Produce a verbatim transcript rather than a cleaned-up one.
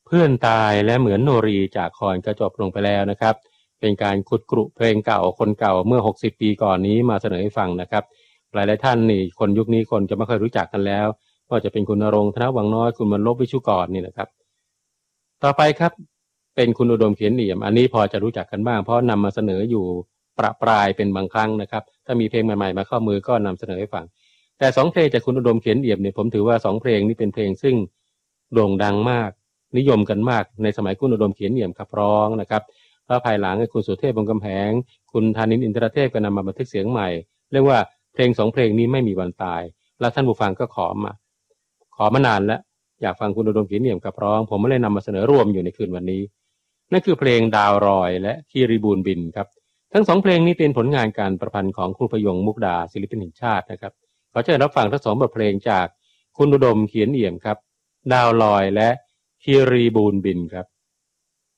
พื่อนตายและเหมือนโนรีจากคอนก็จบลงไปแล้วนะครับเป็นการขุดกรุเพลงเก่าคนเก่าเมื่อหกสิบปีก่อนนี้มาเสนอให้ฟังนะครับหลายๆท่านนี่คนยุคนี้คนจะไม่ค่อยรู้จักกันแล้วก็จะเป็นคุณณรงค์ธนวังน้อยคุณบรรลบวิชุกรนี่นะครับต่อไปครับเป็นคุณอุดมเขียนเหลี่ยมอันนี้พอจะรู้จักกันบ้างเพราะนำมาเสนออยู่ประปรายเป็นบางครั้งนะครับถ้ามีเพลงใหม่ๆมาเข้ามือก็นำเสนอให้ฟังแต่สองเพลงจากคุณอุดมเขียนเหลี่ยมเนี่ยผมถือว่าสองเพลงนี้เป็นเพลงซึ่งโด่งดังมากนิยมกันมากในสมัยคุณอุดมเขียนเหลี่ยมขับร้องนะครับแล้วภายหลังคุณสุเทพวงศ์กำแพงคุณธานินทร์อินทรเทพก็นำมาบันทึกเสียงใหม่เรียกว่าเพลงสองเพลงนี้ไม่มีวันตายแล้วท่านผู้ฟังก็ขอมาขอมานานแล้วอยากฟังคุณอุดมเขียนเหลี่ยมขับร้องผมไม่ได้นำมาเสนอร่วมอยู่ในคืนวันนี้นั่นคือเพลงดาวรอยและคีรีบูนบินครับทั้งสองเพลงนี้เป็นผลงานการประพันธ์ของครูพยงมุกดาศิลปินแห่งชาตินะครับขอเชิญรับฟังทั้งสองบทเพลงจากคุณอุดมเขียนเหลี่ยมครับดาวลอยและคีรีบูนบินครับ